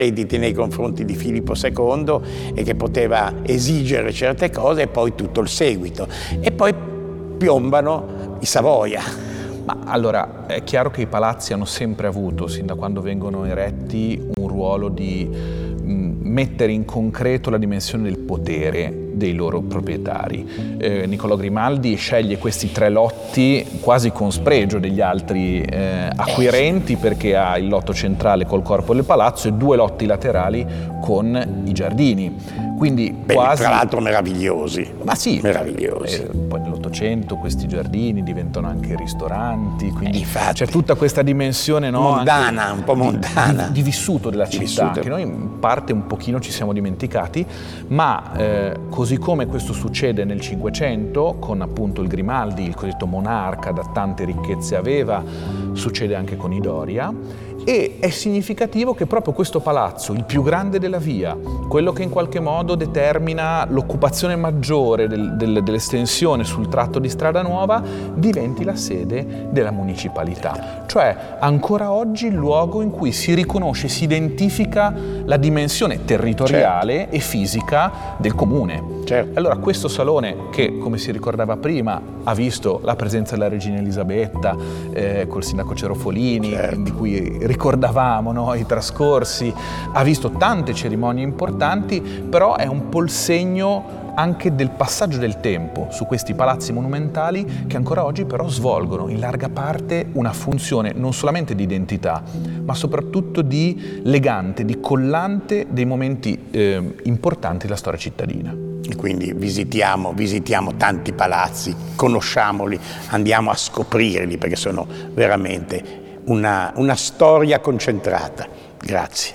crediti nei confronti di Filippo II e che poteva esigere certe cose, e poi tutto il seguito. E poi piombano i Savoia. Ma allora, è chiaro che i palazzi hanno sempre avuto, sin da quando vengono eretti, un ruolo di mettere in concreto la dimensione del potere dei loro proprietari. Niccolò Grimaldi sceglie questi 3 lotti quasi con spregio degli altri acquirenti, perché ha il lotto centrale col corpo del palazzo e 2 lotti laterali con i giardini. Quindi quasi... Tra l'altro meravigliosi. Ma sì, meravigliosi. Poi nell'Ottocento questi giardini diventano anche ristoranti, quindi c'è tutta questa dimensione, no, mondana, anche un po' mondana. Di vissuto della città, che noi in parte un pochino ci siamo dimenticati, ma così come questo succede nel Cinquecento, con appunto il Grimaldi, il cosiddetto monarca, da tante ricchezze aveva, succede anche con i Doria. E è significativo che proprio questo palazzo, il più grande della via, quello che in qualche modo determina l'occupazione maggiore dell'estensione sul tratto di Strada Nuova, diventi la sede della municipalità. Cioè ancora oggi il luogo in cui si riconosce, si identifica la dimensione territoriale e fisica del comune. Allora questo salone, che come si ricordava prima ha visto la presenza della regina Elisabetta col sindaco Cerofolini, di cui ricordavamo, no, i trascorsi, ha visto tante cerimonie importanti, però è un po' il segno anche del passaggio del tempo su questi palazzi monumentali, che ancora oggi però svolgono in larga parte una funzione non solamente di identità, ma soprattutto di legante, di collante dei momenti importanti della storia cittadina. E quindi visitiamo tanti palazzi, conosciamoli, andiamo a scoprirli, perché sono veramente una storia concentrata. Grazie.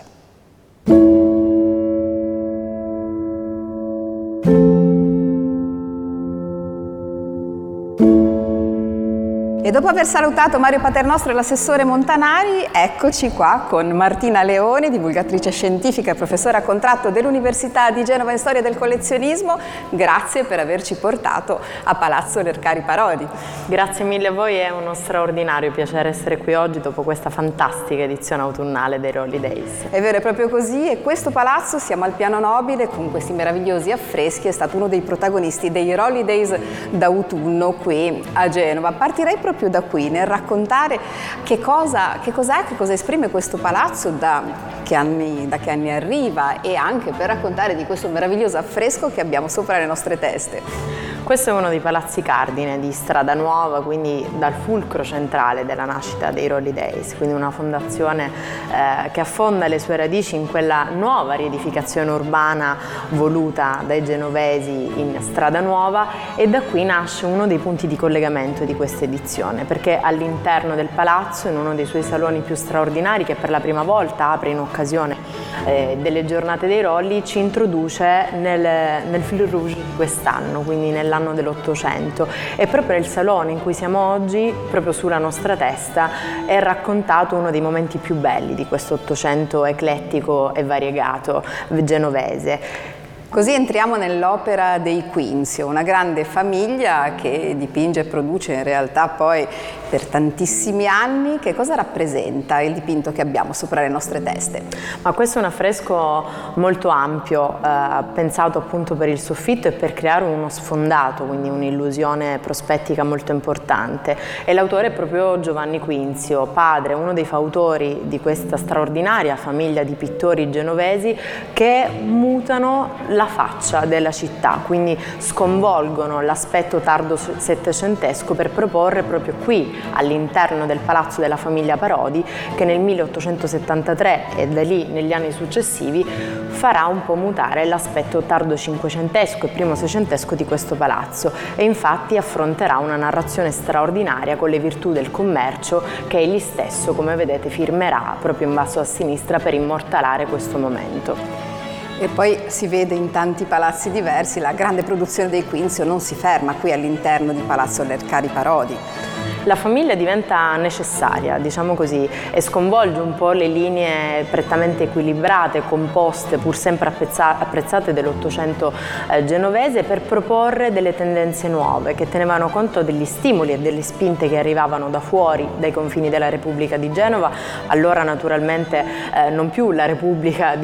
E dopo aver salutato Mario Paternostro e l'assessore Montanari, eccoci qua con Martina Leoni, divulgatrice scientifica e professore a contratto dell'Università di Genova in Storia del Collezionismo. Grazie per averci portato a Palazzo Lercari Parodi. Grazie mille a voi, è uno straordinario piacere essere qui oggi dopo questa fantastica edizione autunnale dei Rolly Days. È vero, è proprio così, e questo palazzo, siamo al piano nobile con questi meravigliosi affreschi, è stato uno dei protagonisti dei Rolly Days d'autunno qui a Genova. Partirei proprio da qui, nel raccontare che cosa esprime questo palazzo, da che anni arriva, e anche per raccontare di questo meraviglioso affresco che abbiamo sopra le nostre teste. Questo è uno dei palazzi cardine di Strada Nuova, quindi dal fulcro centrale della nascita dei Rolly Days, quindi una fondazione che affonda le sue radici in quella nuova riedificazione urbana voluta dai genovesi in Strada Nuova, e da qui nasce uno dei punti di collegamento di questa edizione, perché all'interno del palazzo, in uno dei suoi saloni più straordinari, che per la prima volta apre in occasione delle giornate dei Rolly, ci introduce nel fil rouge di quest'anno, quindi nell'anno dell'800, e proprio nel salone in cui siamo oggi, proprio sulla nostra testa, è raccontato uno dei momenti più belli di questo Ottocento eclettico e variegato genovese. Così entriamo nell'opera dei Quinzio, una grande famiglia che dipinge e produce in realtà poi per tantissimi anni. Che cosa rappresenta il dipinto che abbiamo sopra le nostre teste? Ma questo è un affresco molto ampio, pensato appunto per il soffitto e per creare uno sfondato, quindi un'illusione prospettica molto importante. E l'autore è proprio Giovanni Quinzio, padre, uno dei fautori di questa straordinaria famiglia di pittori genovesi che mutano la faccia della città, quindi sconvolgono l'aspetto tardo settecentesco per proporre proprio qui, all'interno del palazzo della famiglia Parodi, che nel 1873 e da lì negli anni successivi farà un po' mutare l'aspetto tardo cinquecentesco e primo seicentesco di questo palazzo, e infatti affronterà una narrazione straordinaria con le virtù del commercio che egli stesso, come vedete, firmerà proprio in basso a sinistra per immortalare questo momento. E poi si vede in tanti palazzi diversi, la grande produzione dei Quinzio non si ferma qui all'interno di Palazzo Lercari Parodi. La famiglia diventa necessaria, diciamo così, e sconvolge un po' le linee prettamente equilibrate, composte, pur sempre apprezzate dell'Ottocento genovese, per proporre delle tendenze nuove che tenevano conto degli stimoli e delle spinte che arrivavano da fuori, dai confini della Repubblica di Genova, allora naturalmente non più la Repubblica di